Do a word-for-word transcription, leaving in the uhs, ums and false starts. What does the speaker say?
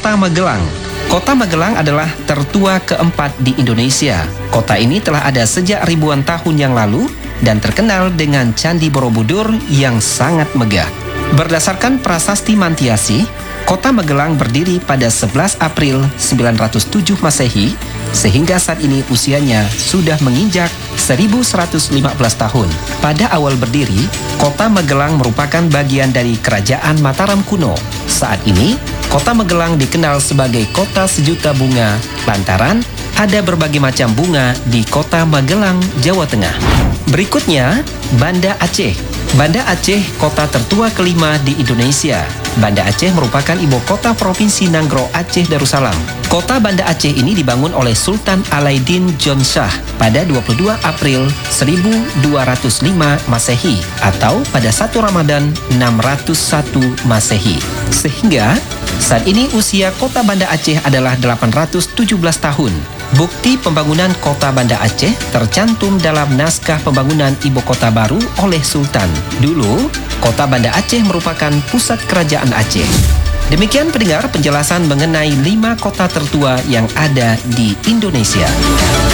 Kota Magelang. Kota Magelang adalah tertua keempat di Indonesia. Kota ini telah ada sejak ribuan tahun yang lalu dan terkenal dengan Candi Borobudur yang sangat megah. Berdasarkan Prasasti Mantiasi, Kota Magelang berdiri pada sebelas April sembilan ratus tujuh Masehi, sehingga saat ini usianya sudah menginjak seribu seratus lima belas tahun. Pada awal berdiri, Kota Magelang merupakan bagian dari Kerajaan Mataram kuno. Saat ini, Kota Magelang dikenal sebagai Kota Sejuta Bunga lantaran ada berbagai macam bunga di Kota Magelang, Jawa Tengah. Berikutnya, Banda Aceh. Banda Aceh kota tertua kelima di Indonesia. Banda Aceh merupakan ibu kota Provinsi Nanggro Aceh Darussalam. Kota Banda Aceh ini dibangun oleh Sultan Alaiddin Jonnshah pada dua puluh dua April seribu dua ratus lima Masehi atau pada satu Ramadan enam ratus satu Masehi. Sehingga saat ini usia Kota Banda Aceh adalah delapan ratus tujuh belas tahun. Bukti pembangunan Kota Banda Aceh tercantum dalam naskah pembangunan ibu kota baru oleh Sultan. Dulu, Kota Banda Aceh merupakan pusat kerajaan Aceh. Demikian pendengar penjelasan mengenai lima kota tertua yang ada di Indonesia.